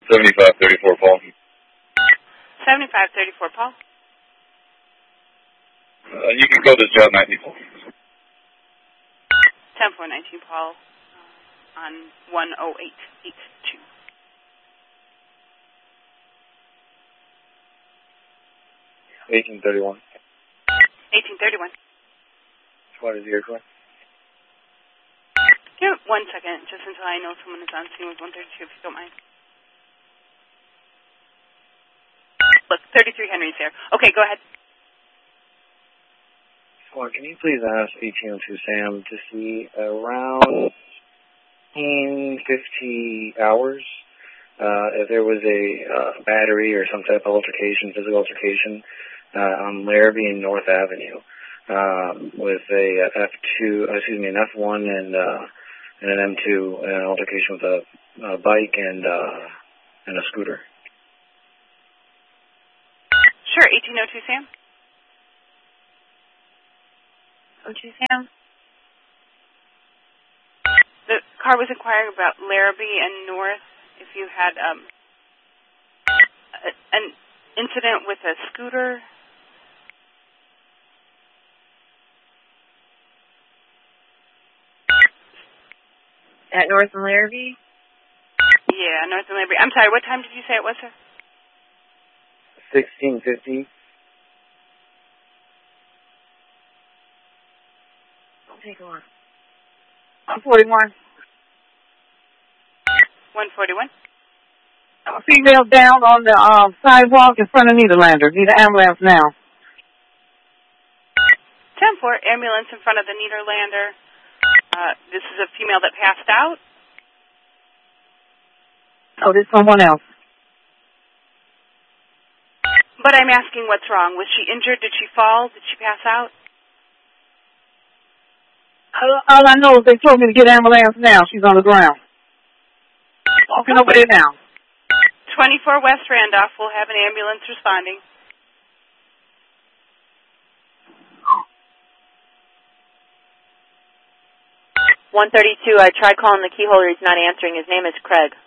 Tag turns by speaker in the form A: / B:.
A: 7534, Paul.
B: 7534, Paul.
A: You can go to job 90, Paul.
B: 10-4-19, Paul, on 10882.
A: 1831.
B: 1831.
A: What is your call?
B: Give it 1 second, just until I know someone is on scene with 132, if you don't mind. Look, 33 Henry's there. Okay, go ahead.
A: Well, can you please ask 1802 Sam to see around 50 hours if there was a battery or some type of altercation, physical altercation, on Larrabee and North Avenue with a an F1 and an M2, an altercation with a bike and a scooter.
B: Sure, 1802 Sam. 02 Sam. The car was inquiring about Larrabee and North. If you had an incident with a scooter.
C: At North and Larrabee?
B: Yeah, North and Larrabee. I'm sorry, what time did you say it was, sir?
A: 1650.
C: I'll take one. 141.
B: 141.
D: A female down on the sidewalk in front of Nederlander. Need an ambulance now.
B: 10-4, ambulance in front of the Nederlander. This is a female that passed out.
D: Oh, this someone else.
B: But I'm asking what's wrong. Was she injured? Did she fall? Did she pass out?
D: All I know is they told me to get ambulance now. She's on the ground. Walking over there now.
B: 24 West Randolph will have an ambulance responding.
C: .132, I tried calling the key holder. He's not answering. His name is Craig.